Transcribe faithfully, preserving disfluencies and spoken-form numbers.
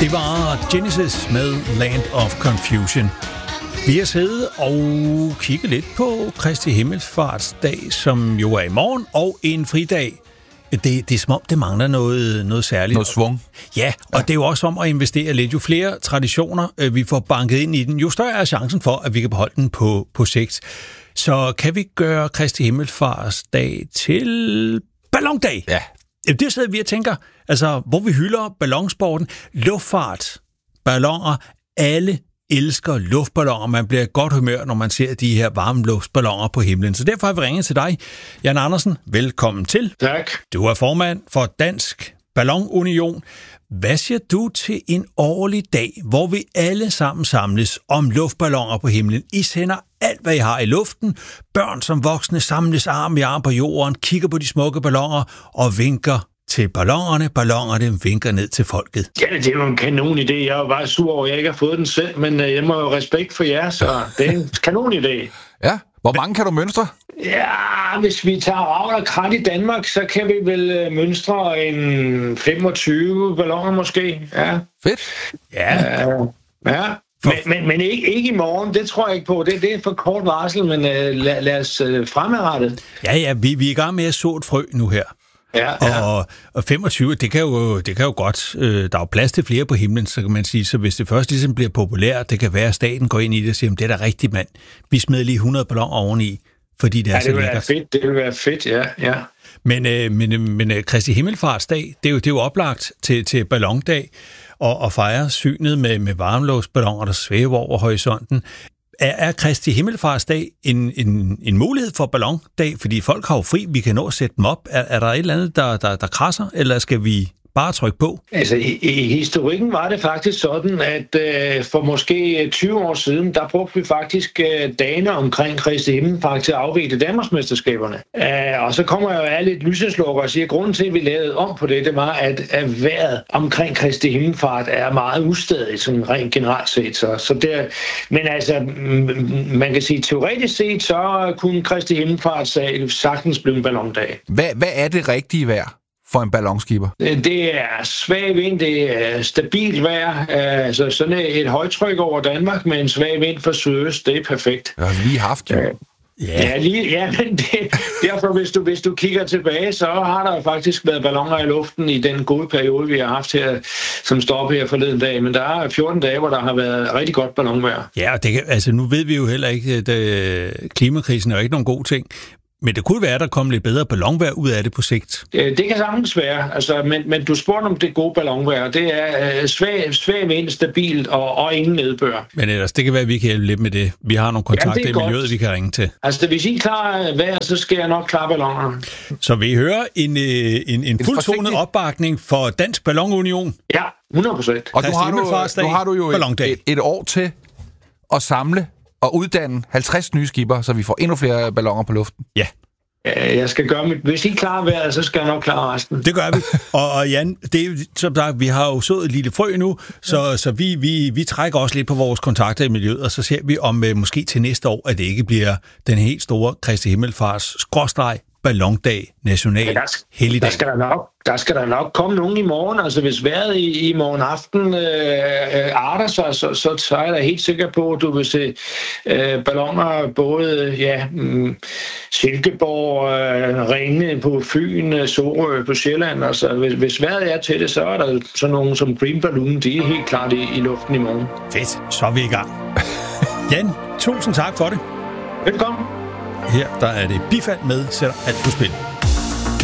Det var Genesis med Land of Confusion. Vi har siddet og kigget lidt på Kristi Himmelfartsdag, som jo er i morgen, og en fridag. Det, det er som om, det mangler noget, noget særligt. Noget svung. Ja, og ja. Det er jo også om at investere lidt. Jo flere traditioner vi får banket ind i den, jo større er chancen for, at vi kan beholde den på, på sigt. Så kan vi gøre Kristi Himmelfartsdag til ballondag? Ja. Det sidder vi og tænker, altså, hvor vi hylder ballonsporten, luftfart, balloner, alle elsker luftballoner. Man bliver godt humør, når man ser de her varme luftballoner på himlen. Så derfor har vi ringet til dig, Jan Andersen. Velkommen til. Tak. Du er formand for Dansk Ballonunion. Hvad siger du til en årlig dag, hvor vi alle sammen samles om luftballoner på himlen? I sender alt, hvad I har i luften. Børn som voksne samles arm i arm på jorden, kigger på de smukke balloner og vinker til ballonerne. Ballonerne vinker ned til folket. Ja, det er jo en kanon idé. Jeg er jo bare sur over, at jeg ikke har fået den selv, men jeg må jo respekt for jer, så det er en kanon idé. Ja, hvor mange kan du mønstre? Ja, hvis vi tager ravl og krat i Danmark, så kan vi vel mønstre en femogtyve balloner måske. Ja. Fedt. Ja. Uh, ja. Men, men, men ikke, ikke i morgen, det tror jeg ikke på. Det, det er for kort varsel, men uh, lad, lad os uh, fremadrettet. Ja, ja, vi, vi er i gang med at så et frø nu her. Ja, ja. Og, og femogtyve, det kan jo, det kan jo godt, øh, der er jo plads til flere på himlen, så kan man sige, så hvis det først ligesom bliver populært, det kan være, at staten går ind i det og siger, det er da rigtigt, mand. Vi smed lige hundrede balloner oveni, fordi det er ja, så det vil lækkert. være fedt, det vil være fedt, ja, ja. Men, øh, men, men Kristi Himmelfartsdag, det er jo, det er jo oplagt til, til ballondag, og, og fejre synet med, med varmluftsballoner, der svæver over horisonten. Er, er Kristi Himmelfartsdag en, en, en mulighed for ballondag? Fordi folk har jo fri, vi kan nå at sætte dem op. Er, er der et eller andet, der, der, der krasser, eller skal vi bare trykke på? Altså, i, i historikken var det faktisk sådan, at øh, for måske tyve år siden, der brugte vi faktisk øh, dagene omkring Kristi Himmelfart til at afvikle Danmarksmesterskaberne. Øh, og så kommer jeg jo af lidt lyseslukker og siger, at grunden til, at vi lavede om på det, det var, at, at vejret omkring Kristi Himmelfart er meget ustadigt, sådan rent generelt set. Så, så der, men altså, man kan sige, teoretisk set, så kunne Kristi Himmelfart sagtens blive en ballondag. Hvad, hvad er det rigtige vejr for en ballonskipper? Det er svag vind, det er stabilt vejr, altså sådan et højtryk over Danmark med en svag vind fra sydøst, det er perfekt. Det har vi lige haft, jo. Ja. Ja, lige, ja, men det, derfor hvis du, hvis du kigger tilbage, så har der faktisk været balloner i luften i den gode periode, vi har haft her, som står op her forleden dag. Men der er fjorten dage, hvor der har været rigtig godt ballonvejr. Ja, og det kan, altså nu ved vi jo heller ikke, at øh, klimakrisen er jo ikke nogen god ting. Men det kunne være, at der kom lidt bedre ballonvejr ud af det på sigt. Det kan sagtens være, altså, men, men du spurgte om det gode ballonvejr. Det er øh, svag, svag vind, stabilt og, og ingen nedbør. Men ellers, det kan være, at vi kan hjælpe lidt med det. Vi har nogle kontakter ja, i miljøet, godt. Vi kan ringe til. Altså, hvis I klarer vejr, så skal jeg nok klare ballonerne. Så vi hører en, en, en, en fuldtonet opbakning for Dansk Ballonunion. Ja, hundrede procent. Og nu har, du, nu har du jo et, et, et år til at samle og uddanne halvtreds nye skipper, så vi får endnu flere balloner på luften. Ja. Jeg skal gøre mit... Hvis I klarer vejret, så skal jeg nok klare resten. Det gør vi. Og, og Jan, det er, som sagt, vi har jo sået et lille frø nu, så, ja. så vi, vi, vi trækker også lidt på vores kontakter i miljøet, og så ser vi om uh, måske til næste år, at det ikke bliver den helt store Kristi Himmelfarts skråstreg ballondag, national ja, der, helligdag. Der skal der, nok, der skal der nok komme nogen i morgen. Altså hvis vejret i, i morgen aften øh, arter sig, så, så, så er jeg da helt sikker på, at du vil se øh, balloner både ja, mm, Silkeborg, øh, Ringe på Fyn, Sorø på Sjælland. Altså hvis, hvis vejret er til det, så er der sådan nogen som Green Balloon, de er helt klart i, i luften i morgen. Fedt, så er vi i gang. Jan, tusind tak for det. Velkommen. Her der er det Bifald med, sætter alt på spil.